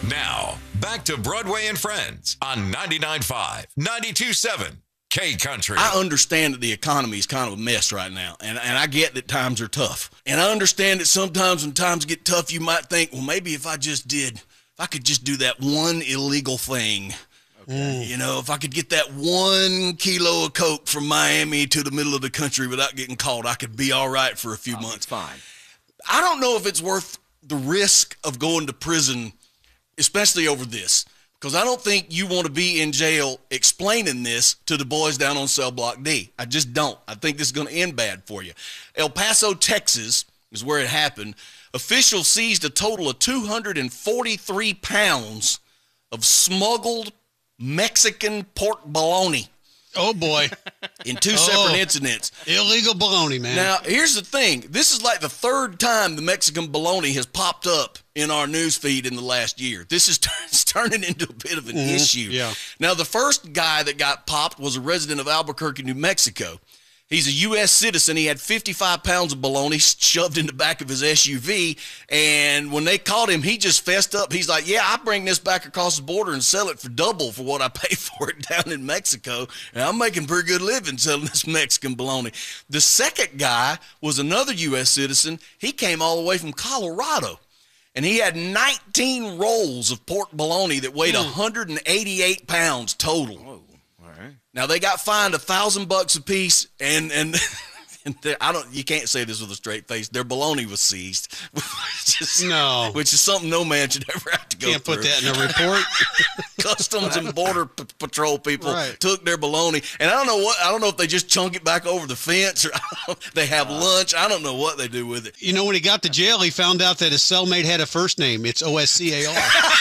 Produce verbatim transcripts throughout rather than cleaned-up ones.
Now, back to Broadway and Friends on ninety-nine point five, ninety-two point seven K Country. I understand that the economy is kind of a mess right now, and, and I get that times are tough. And I understand that sometimes when times get tough, you might think, well, maybe if I just did, if I could just do that one illegal thing, okay. you know, if I could get that one kilo of coke from Miami to the middle of the country without getting caught, I could be all right for a few I'll months. Fine. I don't know if it's worth the risk of going to prison, especially over this, because I don't think you want to be in jail explaining this to the boys down on Cell Block D. I just don't. I think this is going to end bad for you. El Paso, Texas is where it happened. Officials seized a total of two hundred forty-three pounds of smuggled Mexican pork bologna. Oh, boy. In two oh, separate incidents. Illegal bologna, man. Now, here's the thing. This is like the third time the Mexican bologna has popped up in our news feed in the last year. This is it's turning into a bit of an mm-hmm. issue. Yeah. Now, the first guy that got popped was a resident of Albuquerque, New Mexico. He's a U S citizen. He had fifty-five pounds of bologna shoved in the back of his S U V, and when they caught him, he just fessed up. He's like, yeah, I bring this back across the border and sell it for double for what I pay for it down in Mexico, and I'm making pretty good living selling this Mexican bologna. The second guy was another U S citizen. He came all the way from Colorado, and he had nineteen rolls of pork bologna that weighed mm. one hundred eighty-eight pounds total. Whoa. Now they got fined a thousand bucks a piece, and and, and I don't. You can't say this with a straight face. Their bologna was seized, which is, no, which is something no man should ever have to go Can't through. put that in a report. Customs and Border P- Patrol people right. took their bologna, and I don't know what. I don't know if they just chunk it back over the fence or they have uh, lunch. I don't know what they do with it. You know, when he got to jail, he found out that his cellmate had a first name. It's O S C A R.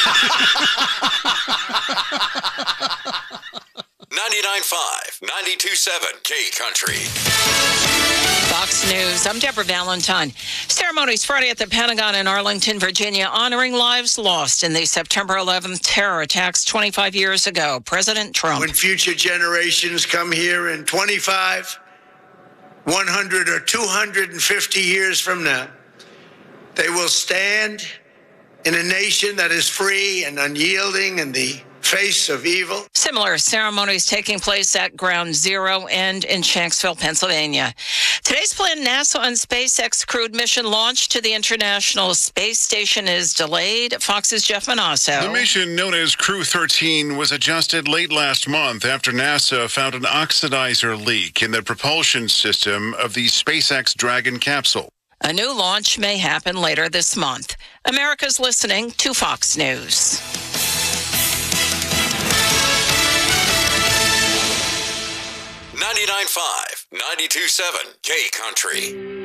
ninety-nine point five, ninety-two point seven K Country. Fox News. I'm Deborah Valentine. Ceremonies Friday at the Pentagon in Arlington, Virginia, honoring lives lost in the September eleventh terror attacks twenty-five years ago. President Trump. When future generations come here in twenty-five, one hundred, or two hundred fifty years from now, they will stand in a nation that is free and unyielding in the face of evil. Similar ceremonies taking place at Ground Zero and in Shanksville, Pennsylvania. Today's planned NASA and SpaceX crewed mission launch to the International Space Station is delayed. Fox's Jeff Manasso. The mission, known as Crew thirteen, was adjusted late last month after NASA found an oxidizer leak in the propulsion system of the SpaceX Dragon capsule. A new launch may happen later this month. America's listening to Fox News. ninety-nine point five, ninety-two point seven K Country.